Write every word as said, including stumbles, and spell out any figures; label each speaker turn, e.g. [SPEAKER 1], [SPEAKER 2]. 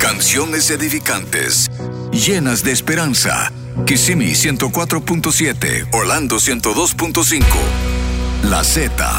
[SPEAKER 1] Canciones edificantes, llenas de esperanza. Kissimmee ciento cuatro punto siete, Orlando ciento dos punto cinco. La Z.